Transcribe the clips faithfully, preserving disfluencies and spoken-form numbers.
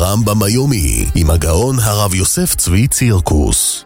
הרמב"ם היומי עם הגאון הרב יוסף צבי צירקוס.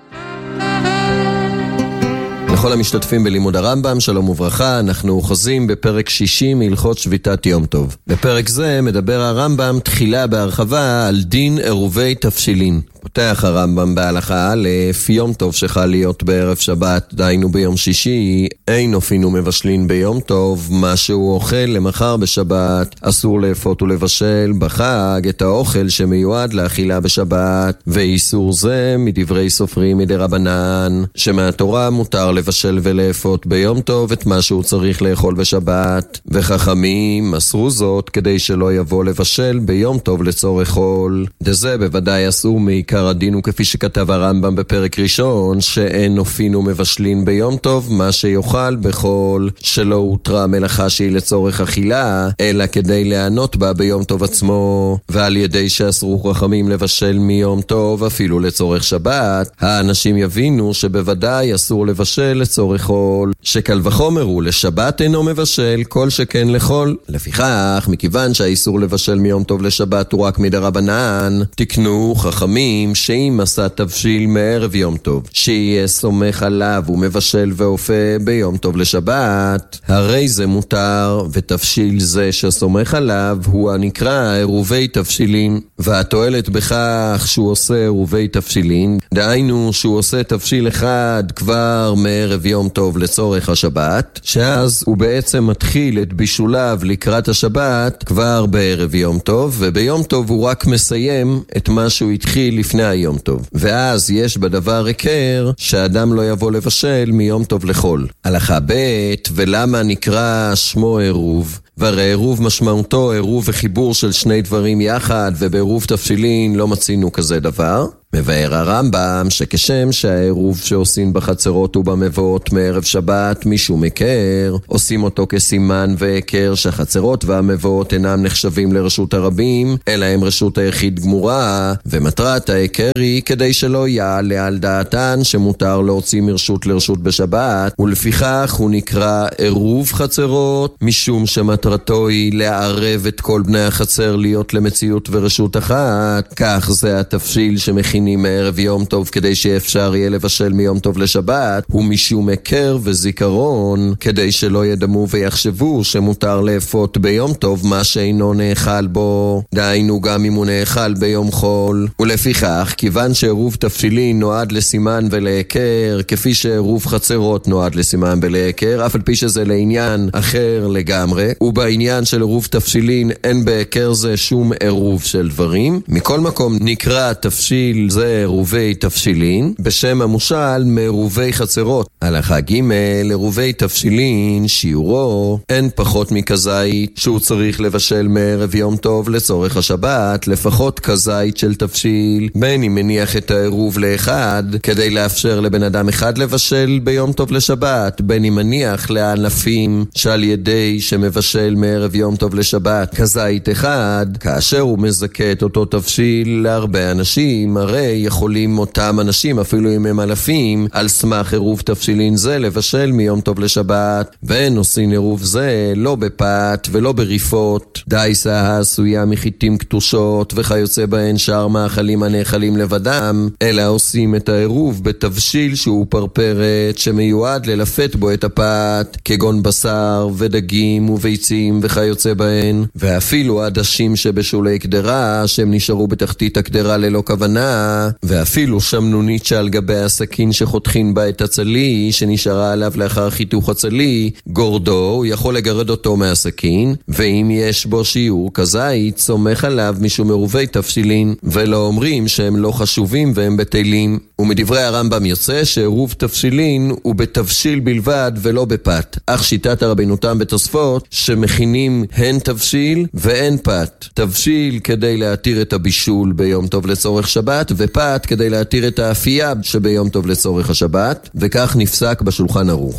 לכל המשתתפים בלימוד הרמב"ם, שלום וברכה. אנחנו אוחזים בפרק שישי מהלכות שביתת יום טוב. בפרק זה מדבר הרמב"ם תחילה בהרחבה על דין עירובי תבשילין. פותח הרמב"ם בהלכה א', יום טוב שחל להיות בערב שבת, דהיינו ביום שישי, אין אופינו מבשלין ביום טוב, מה שהוא אוכל למחר בשבת, אסור לאפות ולבשל בחג את האוכל שמיועד לאכילה בשבת, ואיסור זה מדברי סופרים מדרבנן, שמהתורה מותר לבשל ולאפות ביום טוב את מה שהוא צריך לאכול בשבת, וחכמים מסרו זאת כדי שלא יבוא לבשל ביום טוב לצורך חול. דזה בוודאי אסור מעיקר הדין, וכפי שכתב הרמב"ם בפרק ראשון, שאין אופינו מבשלין ביום טוב מה שיוכל בחול, שלא הותרה מלאכה שהיא לצורך אכילה, אלא כדי לענות בה ביום טוב עצמו, ועל ידי שאסרו חכמים לבשל מיום טוב אפילו לצורך שבת, האנשים יבינו שבוודאי אסור לבשל לצורך חול, שקל וחומר הוא לשבת אינו מבשל כל שכן לחול. לפיכך, מכיוון שהאיסור לבשל מיום טוב לשבת הוא רק מדרבנן, תקנו חכמים שאם עשה תבשיל מערב יום טוב, שיהיה סומך עליו ומבשל ואופה ביום טוב לשבת, הרי זה מותר, ותבשיל זה שסומך עליו הוא הנקרא עירובי תבשילין. והתועלת בכך שהוא עושה עירובי תבשילין, דהיינו שהוא עושה תבשיל אחד כבר מערב יום טוב לצורך השבת, שאז הוא בעצם מתחיל את בישוליו לקראת השבת כבר בערב יום טוב, וביום טוב הוא רק מסיים את מה שהוא התחיל לפני היום טוב. ואז יש בדבר עיקר שאדם לא יבוא לבשל מיום טוב לחול. הלכה ב', ולמה נקרא שמו עירוב? והרי עירוב משמעותו עירוב וחיבור של שני דברים יחד, ובעירוב תבשילין לא מצינו כזה דבר. מבאר הרמב"ם שכשם שהעירוב שעושים בחצרות ובמבואות מערב שבת משום עיקר, עושים אותו כסימן ועיקר שהחצרות והמבואות אינם נחשבים לרשות הרבים, אלא הם רשות היחיד גמורה, ומטרת העיקר היא כדי שלא יעלה על דעתן שמותר להוציא מרשות לרשות בשבת, ולפיכך הוא נקרא עירוב חצרות, משום שמטרתו היא לערב את כל בני החצר להיות למציאות ורשות אחת. כך זה התבשיל שמכין מערב יום טוב כדי שאפשר יהיה לבשל מיום טוב לשבת, הוא משום עיקר וזיכרון, כדי שלא ידמו ויחשבו שמותר לאפות ביום טוב מה שאינו נאכל בו, דהיינו גם אם הוא נאכל ביום חול. ולפיכך, כיוון שעירוב תבשילין נועד לסימן ולעיקר, כפי שעירוב חצרות נועד לסימן ולעיקר, אף על פי שזה לעניין אחר לגמרי, ובעניין של עירוב תבשילין אין בעיקר זה שום עירוב של דברים. מכל מקום נקרא תבשיל זה עירובי תבשילין, בשם המושל מעירובי חצרות. הלכה ג', עירובי תבשילין שיעורו אין פחות מכזית שהוא צריך לבשל מערב יום טוב לצורך השבת, לפחות כזית של תבשיל, בין אם מניח את העירוב לאחד כדי לאפשר לבן אדם אחד לבשל ביום טוב לשבת, בין אם מניח לענפים שעל ידי שמבשל מערב יום טוב לשבת כזית אחד, כאשר הוא מזכה את אותו תבשיל להרבה אנשים, הרי יכולים אותם אנשים, אפילו אם הם אלפים, על סמך עירוב תבשילין זה לבשל מיום טוב לשבת, ואין עושים עירוב זה לא בפת ולא בריפות, דייסה העשויה מחיטים קטושות וכיוצא בהן שאר מאכלים הנאכלים לבדם, אלא עושים את העירוב בתבשיל שהוא פרפרת שמיועד ללפת בו את הפת, כגון בשר ודגים וביצים וכיוצא בהן, ואפילו עדשים שבשולי קדרה שהם נשארו בתחתית הקדרה ללא כוונה, ואפילו שמנונית שעל גבי הסכין שחותכים בה את הצלי שנשארה עליו לאחר חיתוך הצלי, גורדו, הוא יכול לגרד אותו מהסכין, ואם יש בו שיעור כזית, סומך עליו משום עירובי תבשילין, ולא אומרים שהם לא חשובים והם בטלים. ומדברי הרמב"ם יוצא שעירוב תבשילין הוא בתבשיל בלבד ולא בפת, אך שיטת הרבנותם בתוספות שמכינים הן תבשיל והן פת. תבשיל כדי להתיר את הבישול ביום טוב לצורך שבת, ופת כדי להתיר את האפייה שביום טוב לצורך השבת, וכך נפסק בשולחן ערוך.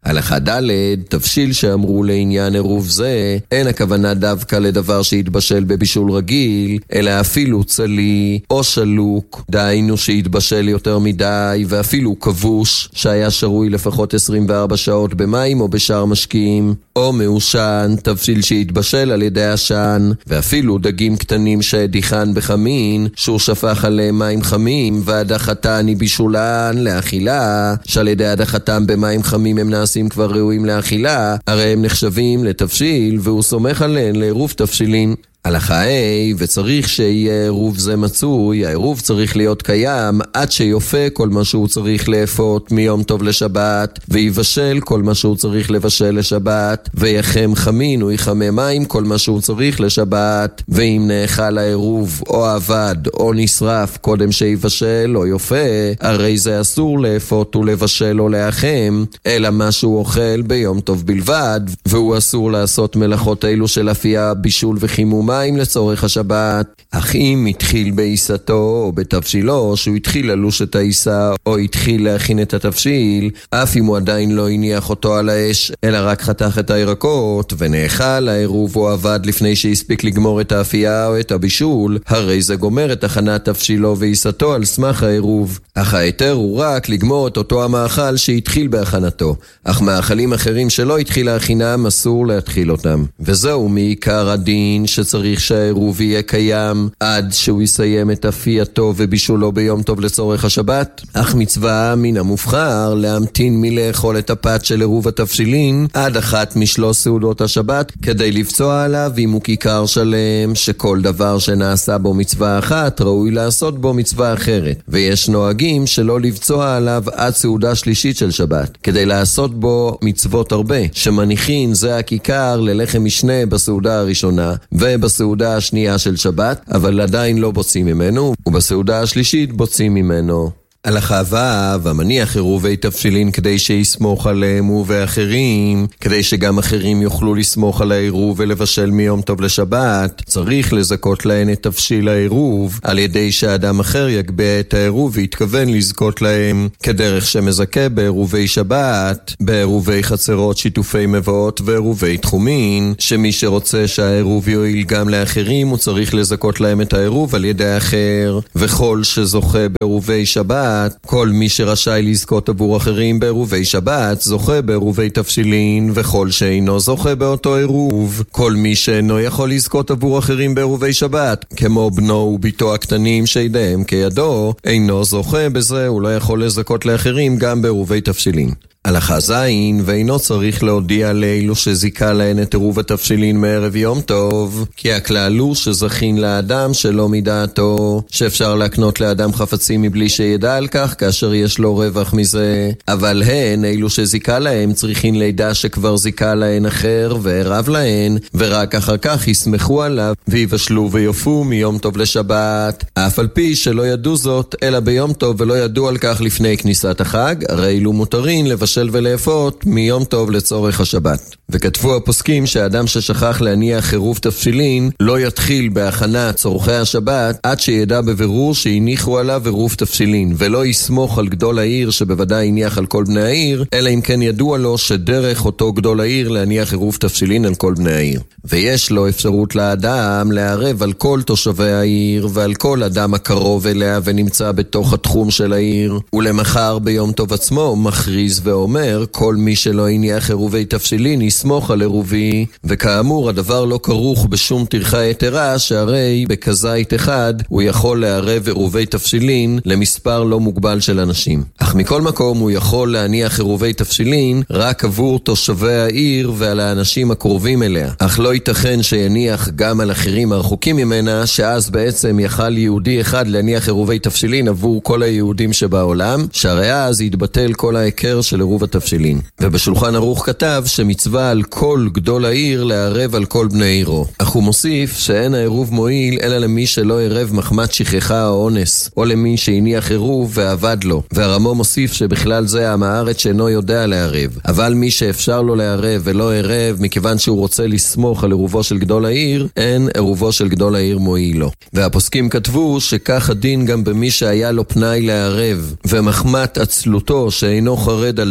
הלכה ד' תבשיל שאמרו לעניין עירוב זה, אין הכוונה דווקא לדבר שהתבשל בבישול רגיל, אלא אפילו צלי או שלוק, דהיינו שהתבשל יותר מדי ואפילו כבוש, שהיה שרוי לפחות עשרים וארבע שעות במים או בשאר משקים, או מעושן, תבשיל שהתבשל על ידי עשן, ואפילו דגים קטנים שהדיחן בחמין, שהוא שפך עליהם מים חמים, והדחתן היא בישולן לאכילה, שעל ידי הדחתם במים חמים הם נעשים כבר ראויים לאכילה, הרי הם נחשבים לתבשיל, והוא סומך עליהן לעירוב תבשילין. הלכה A, וצריך שיהיה עירוב זה מצוי, העירוב צריך להיות קיים עד שיופה כל מה שהוא צריך לאפות מיום טוב לשבת, ויבשל כל מה שהוא צריך לבשל לשבת, ויחם חמין או יחמם מים כל מה שהוא צריך לשבת, ואם נאכל העירוב או עבד או נשרף קודם שיבשל או יופה, הרי זה אסור לאפות ולבשל או לאחם, אלא מה שהוא אוכל ביום טוב בלבד, והוא אסור לעשות מלאכות אלו של אפייה, בישול וחימום מים לצורך השבת. אך אם התחיל בעיסתו או בתבשילו, שהוא התחיל ללוש את העיסה או התחיל להכין את התבשיל, אף אם הוא עדיין לא הניח אותו על האש, אלא רק חתך את הירקות ונאכל העירוב או עבד לפני שהספיק לגמור את האפייה או את הבישול, הרי זה גומר את הכנת תבשילו ועיסתו על סמך העירוב. אך ההיתר הוא רק לגמור את אותו המאכל שהתחיל בהכנתו, אך מאכלים אחרים שלא התחיל להכינם אסור להתחיל אותם. וזהו מעיקר הדין שצריך שהעירוב יהיה קיים עד שהוא יסיים את אפייתו ובישולו ביום טוב לצורך השבת. אך מצווה מן המובחר להמתין מלאכול את הפת של עירוב התבשילין עד אחת משלוש סעודות השבת, כדי לבצוע עליו אם הוא כיכר שלם, שכל דבר שנעשה בו מצווה אחת ראוי לעשות בו מצווה אחרת, ויש נוהגים שלא לבצוע עליו עד סעודה שלישית של שבת, כדי לעשות בו מצוות הרבה, שמניחין זה הכיכר ללחם משנה בסעודה הראשונה ובסעודה השנייה של שבת, אבל עדיין לא בוצעים ממנו, ובסעודה השלישית בוצעים ממנו. הלכה ו' המניח עירובי תבשילין כדי שיסמוך עליהם הוא ואחרים, כדי שגם אחרים יוכלו לסמוך על העירוב ולבשל מיום טוב לשבת, צריך לזכות להן את תבשיל העירוב, על ידי שאדם אחר יגביה את העירוב ויתכוון לזכות להם, כדרך שמזכה בעירובי שבת, בעירובי חצרות, שיתופי מבואות ועירובי תחומין, שמי שרוצה שהעירוב יועיל גם לאחרים הוא צריך לזכות להם את העירוב על ידי אחר, וכל שזוכה בעירובי שבת, כל מי שרשאי לזכות עבור אחרים בעירובי שבת זוכה בעירובי תבשילין, וכל שאינו זוכה באותו עירוב, כל מי שאינו יכול לזכות עבור אחרים בעירובי שבת, כמו בנו וביתו הקטנים שידיהם כידו, אינו זוכה בזה, הוא לא יכול לזכות לאחרים גם בעירובי תבשילין. הלכה זין, ואינו צריך להודיע לאלו שזיקה להן את עירוב התבשילין מערב יום טוב, כי הכלל הוא שזכין לאדם שלא מדעתו, שאפשר להקנות לאדם חפצים מבלי שידע על כך כאשר יש לו רווח מזה, אבל הן, אלו שזיקה להן, צריכין לידע שכבר זיקה להן אחר וערב להן, ורק אחר כך יסמכו עליו ויבשלו ויופו מיום טוב לשבת, אף על פי שלא ידעו זאת אלא ביום טוב ולא ידעו על כך לפני כניסת החג, הרי אלו מותרין לבשל ולאפות מיום טוב לצורך השבת. וכתבו הפוסקים שהאדם ששכח להניח עירוב תבשילין לא יתחיל בהכנת צורכי השבת עד שידע בבירור שהניחו עליו עירוב תבשילין, ולא יסמוך על גדול העיר שבוודאי הניח על כל בני העיר, אלא אם כן ידוע לו שדרך אותו גדול העיר להניח עירוב תבשילין על כל בני העיר. ויש לו אפשרות לאדם לערב על כל תושבי העיר ועל כל אדם הקרוב אליה ונמצא בתוך התחום של העיר, ולמחר ביום טוב עצמו מכריז ואומר כל מי שלא הניח עירובי תבשילין יסמוך על עירובי, וכאמור הדבר לא כרוך בשום טרחה יתרה, שהרי בכזית אחד הוא יכול לערב עירובי תבשילין למספר לא מוגבל של אנשים. אך מכל מקום הוא יכול להניח עירובי תבשילין רק עבור תושבי העיר ועל האנשים הקרובים אליה, אך לא ייתכן שיניח גם על אחרים הרחוקים ממנה, שאז בעצם יכל יהודי אחד להניח עירובי תבשילין עבור כל היהודים שבעולם, שהרי אז יתבטל כל ההיכר של עירוב התבשילין. ובשולחן ערוך כתב שמצווה על כל גדול העיר לערב על כל בני עירו. אך הוא מוסיף שאין העירוב מועיל אלא למי שלא ערב מחמת שכחה או אונס, או למי שהניח עירוב ועבד לו. והרמו מוסיף שבכלל זה עם הארץ שאינו יודע לערב, אבל מי שאפשר לו לערב ולא ערב מכיוון שהוא רוצה לסמוך על עירובו של גדול העיר, אין עירובו של גדול העיר מועיל לו. והפוסקים כתבו שכך הדין גם במי שהיה לו פנאי לערב, ומחמת עצלותו שאינו חרד על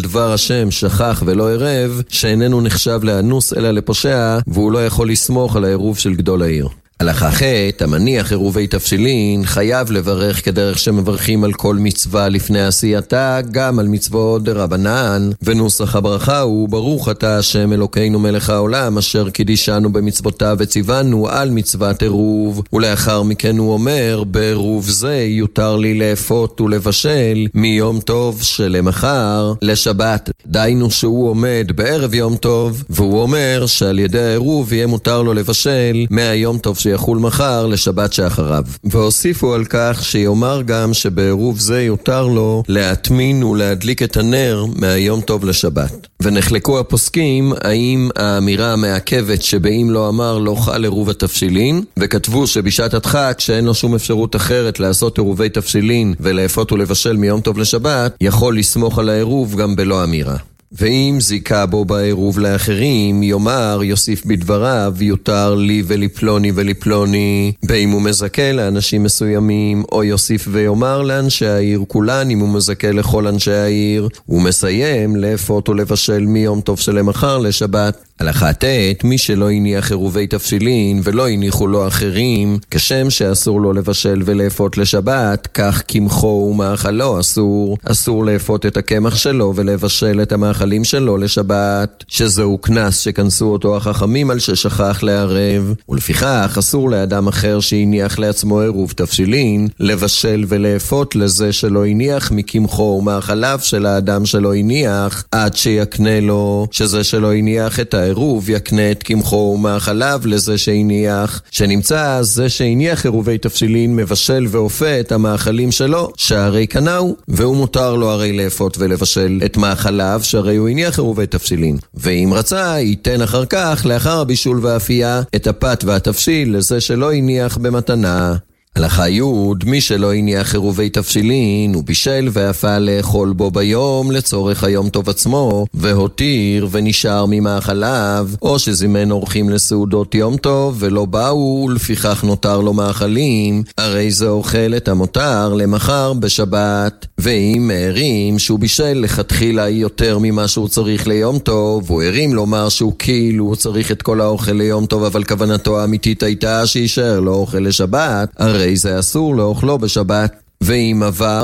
דבר השם שכח ולא ערב, שאיננו נחשב לאנוס אלא לפושע, והוא לא יכול לסמוך על העירוב של גדול העיר. הלכה ח' המניח עירובי תבשילין חייב לברך כדרך שמברכים על כל מצווה לפני עשייתה, גם על מצוות דרבנן, ונוסח הברכה הוא ברוך אתה השם אלוקינו מלך העולם אשר קידישנו במצוותיו וציוונו על מצוות עירוב, ולאחר מכן הוא אומר בעירוב זה יותר לי לאפות ולבשל מיום טוב שלמחר לשבת. דיינו שהוא עומד בערב יום טוב, והוא אומר שעל ידי העירוב יהיה מותר לו לבשל מהיום טוב שיחול מחר לשבת שאחריו. והוסיפו על כך שיאמר גם שבעירוב זה יותר לו להטמין ולהדליק את הנר מהיום טוב לשבת. ונחלקו הפוסקים האם האמירה המעכבת שבאם לא אמר לא חל עירוב התבשילין, וכתבו שבשעת הדחק שאין לו שום אפשרות אחרת לעשות עירובי תבשילין ולאפות ולבשל מיום טוב לשבת, יכול לסמוך על העירוב גם בלא אמירה. ואם זיקה בו בעירוב לאחרים, יאמר יוסיף בדבריו יותר לי ולפלוני ולפלוני, באם הוא מזכה לאנשים מסוימים, או יוסיף ויאמר לאנשי העיר כולן אם הוא מזכה לכל אנשי העיר, ומסיים לאפות ולבשל מיום טוב שלמחר לשבת. הלכה ט' מי שלא הניח עירובי תבשילין ולא הניחו לו אחרים, כשם שאסור לו לבשל ולאפות לשבת, כך קמחו ומאכלו אסור. אסור לאפות את הקמח שלו ולבשל את המאכלים שלו לשבת, שזהו כנס שכנסו אותו החכמים על ששכח לערב, ולפיכך אסור לאדם אחר שהניח לעצמו עירוב תבשילין לבשל ולאפות לזה שלא הניח מקמחו ומאכליו של האדם שלא הניח, עד שיקנה לו, שזה שלא הניח את העירוב יקנה את קמחו ומאכליו לזה שהניח, שנמצא זה שהניח עירובי תבשילין מבשל ואופה את המאכלים שלו שהרי קנאו, והוא מותר לו הרי לאפות ולבשל את מאכליו שהרי הוא הניח עירובי תבשילין, ואם רצה ייתן אחר כך לאחר הבישול והאפייה את הפת והתבשיל לזה שלא הניח במתנה. הלכה י' מי שלא הניח עירובי תבשילין הוא בישל ואפה לאכול בו ביום לצורך היום טוב עצמו, והותיר ונשאר ממאכליו, או שזימן אורחים לסעודות יום טוב ולא באו ולפיכך נותר לו מאכלים, הרי זה אוכל את המותר למחר בשבת. ואם הערים שהוא בישל לכתחילה יותר ממה שהוא צריך ליום טוב, הוא הרים לומר שהוא כאילו צריך את כל האוכל ליום טוב, אבל כוונתו האמיתית הייתה שישאר לו אוכל לשבת, הרי זה אסור לאוכלו בשבת. ואם עבר